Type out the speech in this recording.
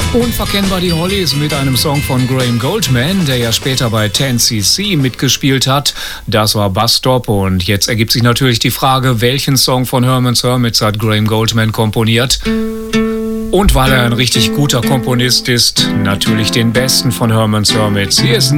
Unverkennbar die Hollies mit einem Song von Graham Gouldman, der ja später bei 10cc mitgespielt hat. Das war Bus Stop und jetzt ergibt sich natürlich die Frage, welchen Song von Herman's Hermits hat Graham Gouldman komponiert? Und weil er ein richtig guter Komponist ist, natürlich den besten von Herman's Hermits. Hier ist